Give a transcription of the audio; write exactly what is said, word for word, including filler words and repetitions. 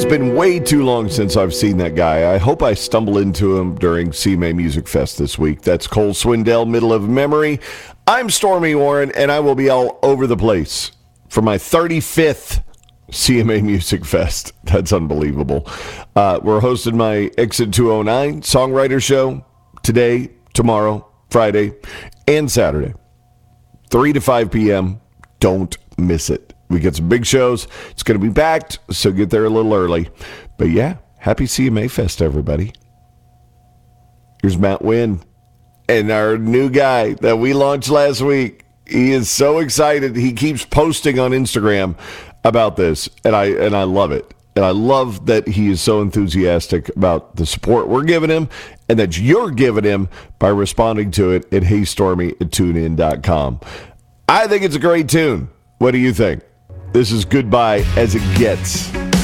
has been way too long since I've seen that guy. I hope I stumble into him during C M A Music Fest this week. That's Cole Swindell, Middle of Memory. I'm Stormy Warren, and I will be all over the place for my thirty-fifth C M A Music Fest. That's unbelievable. Uh, we're hosting my Exit two oh nine songwriter show today, tomorrow, Friday, and Saturday. three to five p.m. Don't miss it. We get some big shows. It's going to be packed, so get there a little early. But yeah, happy C M A Fest, everybody. Here's Matt Wynn and our new guy that we launched last week. He is so excited. He keeps posting on Instagram about this, and I and I love it. And I love that he is so enthusiastic about the support we're giving him and that you're giving him by responding to it at hey stormy at tune in dot com. I think it's a great tune. What do you think? This is Goodbye as It Gets.